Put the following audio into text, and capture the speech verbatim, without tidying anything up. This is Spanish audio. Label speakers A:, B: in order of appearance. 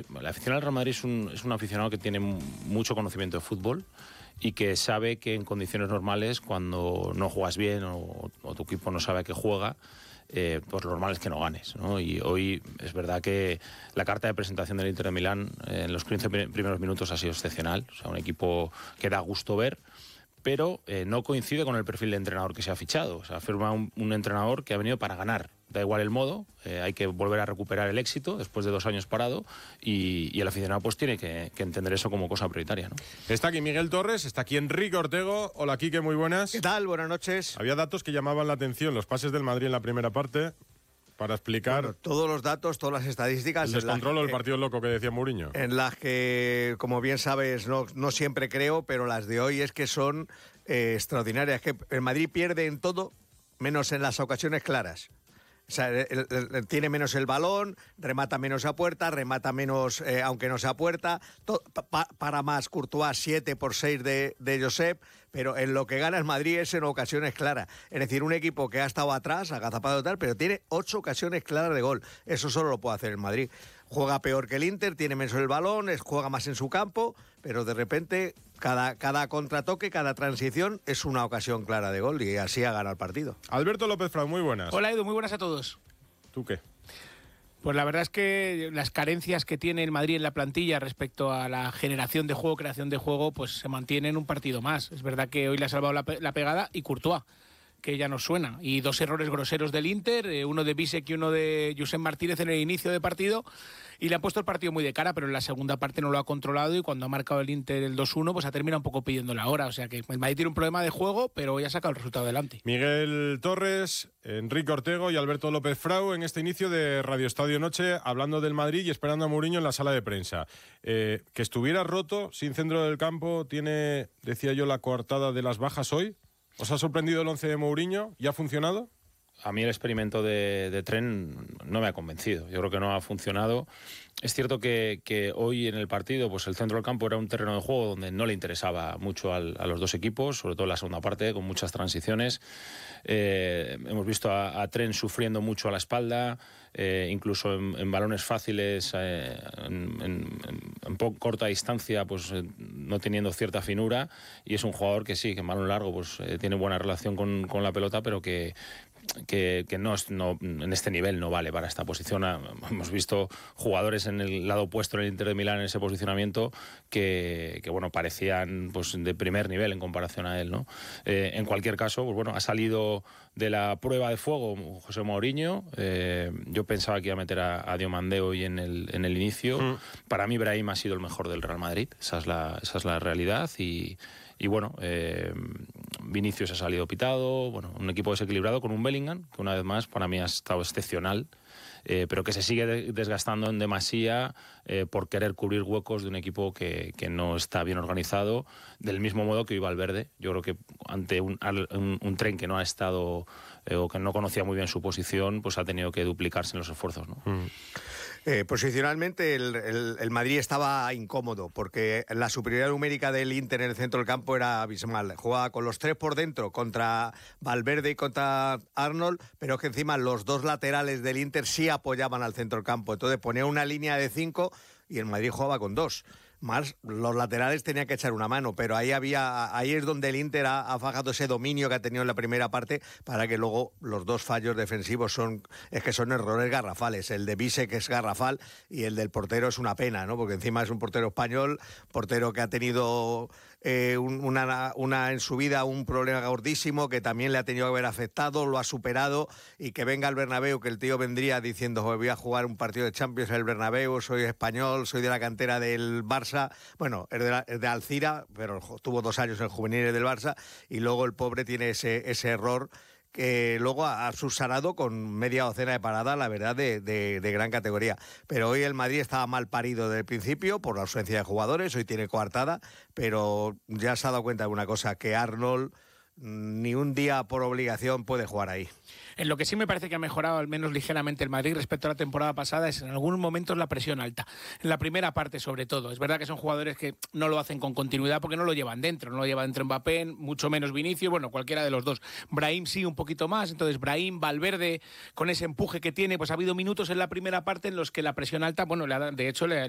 A: Madrid, el aficionado del Real Madrid es un, es un aficionado que tiene mucho conocimiento de fútbol y que sabe que en condiciones normales, cuando no juegas bien o, o tu equipo no sabe a qué juega, eh, pues lo normal es que no ganes, ¿no? Y hoy es verdad que la carta de presentación del Inter de Milán eh, en los quince primeros minutos ha sido excepcional. O sea, un equipo que da gusto ver, pero eh, no coincide con el perfil de entrenador que se ha fichado. O sea, firma un, un entrenador que ha venido para ganar. Da igual el modo, eh, hay que volver a recuperar el éxito después de dos años parado y, y el aficionado pues tiene que, que entender eso como cosa prioritaria, ¿no?
B: Está aquí Miguel Torres, está aquí Enrique Ortego. Hola, Quique, muy buenas.
C: ¿Qué tal? Buenas noches.
B: Había datos que llamaban la atención, los pases del Madrid en la primera parte, para explicar...
C: Bueno, todos los datos, todas las estadísticas...
B: El descontrol o el
C: que,
B: partido loco que decía Mourinho.
C: En las que, como bien sabes, no, no siempre creo, pero las de hoy es que son eh, extraordinarias. Es que el Madrid pierde en todo, menos en las ocasiones claras. O sea, el, el, el, tiene menos el balón, remata menos a puerta, remata menos, eh, aunque no sea a puerta, to, pa, para más Courtois, siete por seis de, de Josep, pero en lo que gana el Madrid es en ocasiones claras. Es decir, un equipo que ha estado atrás, agazapado y tal, pero tiene ocho ocasiones claras de gol. Eso solo lo puede hacer el Madrid. Juega peor que el Inter, tiene menos el balón, es, juega más en su campo, pero de repente cada, cada contratoque, cada transición es una ocasión clara de gol y así ha ganado el partido.
B: Alberto López Frau, muy buenas.
D: Hola Edu, muy buenas a todos.
B: ¿Tú qué?
D: Pues la verdad es que las carencias que tiene el Madrid en la plantilla respecto a la generación de juego, creación de juego, pues se mantienen un partido más. Es verdad que hoy le ha salvado la, la pegada y Courtois, que ya nos suena. Y dos errores groseros del Inter, eh, uno de Bisek y uno de Josep Martínez en el inicio de partido, y le han puesto el partido muy de cara, pero en la segunda parte no lo ha controlado y cuando ha marcado el Inter el dos uno, pues ha terminado un poco pidiendo la hora. O sea que el Madrid tiene un problema de juego, pero ya ha sacado el resultado adelante.
B: Miguel Torres, Enrique Ortego y Alberto López Frau en este inicio de Radio Estadio Noche, hablando del Madrid y esperando a Mourinho en la sala de prensa. Eh, que estuviera roto, sin centro del campo, tiene, decía yo, la coartada de las bajas hoy. ¿Os ha sorprendido el once de Mourinho? ¿Y ha funcionado?
A: A mí el experimento de, de Tren no me ha convencido. Yo creo que no ha funcionado. Es cierto que, que hoy en el partido pues el centro del campo era un terreno de juego donde no le interesaba mucho al, a los dos equipos, sobre todo en la segunda parte, con muchas transiciones. Eh, hemos visto a, a Tren sufriendo mucho a la espalda, eh, incluso en, en balones fáciles, eh, en, en, en poco, corta distancia, pues eh, no teniendo cierta finura. Y es un jugador que sí, que en balón largo pues eh, tiene buena relación con, con la pelota, pero que... Que, que no, no, en este nivel no vale para esta posición. Hemos visto jugadores en el lado opuesto en el Inter de Milán en ese posicionamiento que, que bueno, parecían pues, de primer nivel en comparación a él, ¿no? Eh, en cualquier caso, pues, bueno, ha salido de la prueba de fuego José Mourinho. Eh, yo pensaba que iba a meter a, a Diomandé hoy en el, en el inicio. Mm. Para mí Brahim ha sido el mejor del Real Madrid. Esa es la, esa es la realidad y... Y bueno, eh, Vinicius ha salido pitado, bueno, un equipo desequilibrado con un Bellingham, que una vez más para mí ha estado excepcional, eh, pero que se sigue de- desgastando en demasía eh, por querer cubrir huecos de un equipo que, que no está bien organizado, del mismo modo que iba Valverde. Yo creo que ante un, un, un Tren que no ha estado eh, o que no conocía muy bien su posición, pues ha tenido que duplicarse en los esfuerzos, ¿no?
C: Mm. Eh, posicionalmente el, el, el Madrid estaba incómodo porque la superioridad numérica del Inter en el centro del campo era abismal. Jugaba con los tres por dentro contra Valverde y contra Arnold, pero que encima los dos laterales del Inter sí apoyaban al centro del campo. Entonces ponía una línea de cinco y el Madrid jugaba con dos. Más los laterales tenían que echar una mano, pero ahí había ahí es donde el Inter ha, ha fajado ese dominio que ha tenido en la primera parte para que luego los dos fallos defensivos son es que son errores garrafales. El de Bisek que es garrafal y el del portero es una pena, ¿no? Porque encima es un portero español, portero que ha tenido eh, un, una, una en su vida un problema gordísimo que también le ha tenido que haber afectado, lo ha superado y que venga al Bernabéu, que el tío vendría diciendo voy a jugar un partido de Champions en el Bernabéu, soy español, soy de la cantera del Barça. Bueno, es de, la, es de Alcira, pero tuvo dos años en juveniles del Barça y luego el pobre tiene ese, ese error que luego ha, ha subsanado con media docena de paradas, la verdad, de, de, de gran categoría. Pero hoy el Madrid estaba mal parido desde el principio por la ausencia de jugadores, hoy tiene coartada, pero ya se ha dado cuenta de una cosa, que Arnold ni un día por obligación puede jugar ahí.
D: En lo que sí me parece que ha mejorado al menos ligeramente el Madrid respecto a la temporada pasada es en algunos momentos la presión alta. En la primera parte sobre todo. Es verdad que son jugadores que no lo hacen con continuidad porque no lo llevan dentro. No lo lleva dentro Mbappé, mucho menos Vinicius, bueno, cualquiera de los dos. Brahim sí un poquito más. Entonces Brahim, Valverde, con ese empuje que tiene, pues ha habido minutos en la primera parte en los que la presión alta, bueno, le ha, de hecho le,